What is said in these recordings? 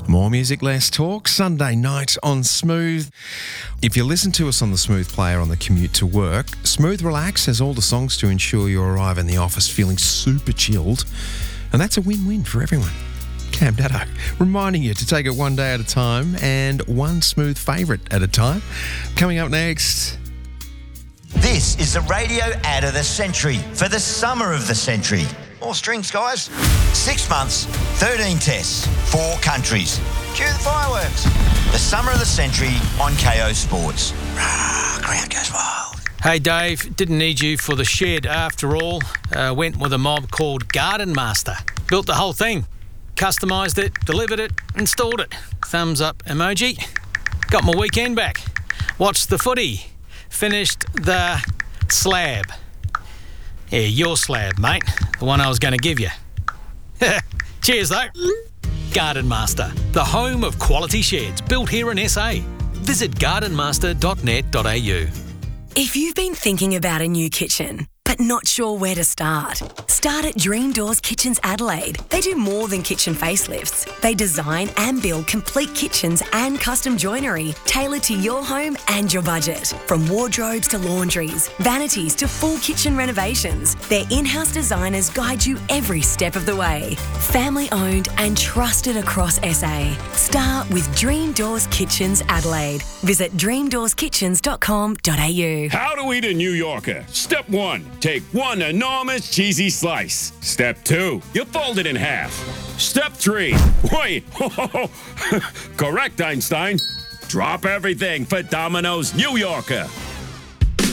More music, less talk. Sunday night on Smooth. If you listen to us on the Smooth player on the commute to work, Smooth Relax has all the songs to ensure you arrive in the office feeling super chilled. And that's a win-win for everyone. Cam Datto, reminding you to take it one day at a time and one Smooth favourite at a time. Coming up next... This is the radio ad of the century for the summer of the century. More strings, guys. 6 months, 13 tests, 4 countries. Cue the fireworks. The summer of the century on KO Sports. Crowd goes wild. Hey Dave, didn't need you for the shed after all. Went with a mob called Garden Master. Built the whole thing. Customised it, delivered it, installed it. Thumbs up emoji. Got my weekend back. Watched the footy. Finished the slab. Yeah, your slab, mate. The one I was going to give you. Cheers, though. Garden Master, the home of quality sheds built here in SA. Visit gardenmaster.net.au. If you've been thinking about a new kitchen, but not sure where to start at Dream Doors Kitchens Adelaide. They do more than kitchen facelifts. They design and build complete kitchens and custom joinery tailored to your home and your budget. From wardrobes to laundries, vanities to full kitchen renovations, their in-house designers guide you every step of the way. Family owned and trusted across SA. Start with Dream Doors Kitchens Adelaide. Visit dreamdoorskitchens.com.au. How to eat a New Yorker. Step 1. Take 1 enormous cheesy slice. Step 2. You fold it in half. Step 3. Wait. Correct, Einstein. Drop everything for Domino's New Yorker.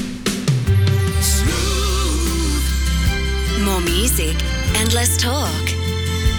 More music and less talk.